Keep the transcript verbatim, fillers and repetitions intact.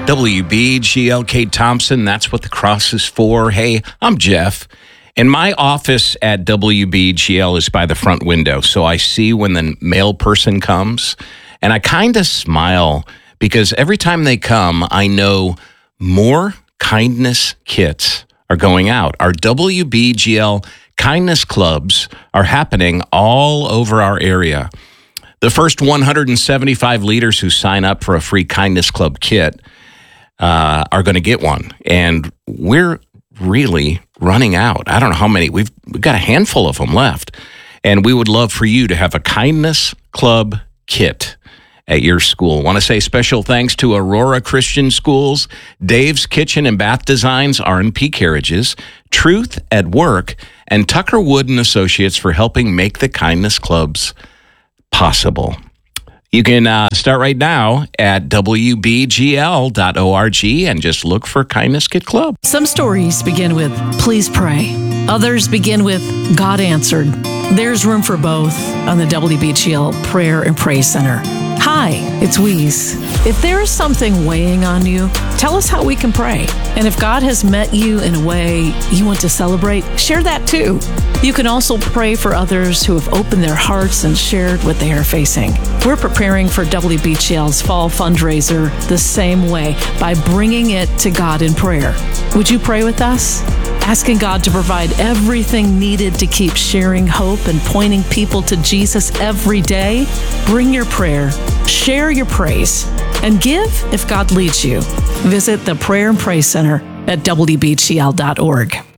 W B G L, Kate Thompson, that's what the cross is for. Hey, I'm Jeff, and my office at W B G L is by the front window, so I see when the mail person comes, and I kind of smile because every time they come, I know more kindness kits are going out. Our W B G L kindness clubs are happening all over our area. The first one hundred seventy-five leaders who sign up for a free kindness club kit uh, are going to get one. And we're really running out. I don't know how many. We've, we've got a handful of them left. And we would love for you to have a kindness club kit at your school. Want to say special thanks to Aurora Christian Schools, Dave's Kitchen and Bath Designs, R and P Carriages, Truth at Work, and Tucker Wood and Associates for helping make the kindness clubs possible. You can uh, start right now at W B G L dot org and just look for Kindness Kit Club. Some stories begin with, please pray. Others begin with, God answered. There's room for both on the W B G L Prayer and Praise Center. Hi, it's Weeze. If there is something weighing on you, tell us how we can pray. And if God has met you in a way you want to celebrate, share that too. You can also pray for others who have opened their hearts and shared what they are facing. We're preparing for W B G L's fall fundraiser the same way, by bringing it to God in prayer. Would you pray with us? Asking God to provide everything needed to keep sharing hope and pointing people to Jesus every day? Bring your prayer, share your praise, and give if God leads you. Visit the Prayer and Praise Center at W B G L dot org.